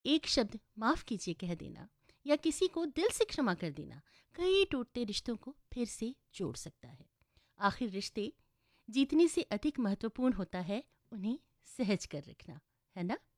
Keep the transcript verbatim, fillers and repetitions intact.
एक शब्द माफ़ कीजिए कह देना या किसी को दिल से क्षमा कर देना कई टूटते रिश्तों को फिर से जोड़ सकता है। आखिर रिश्ते जीतने से अधिक महत्वपूर्ण होता है उन्हें सहज कर रखना, है ना?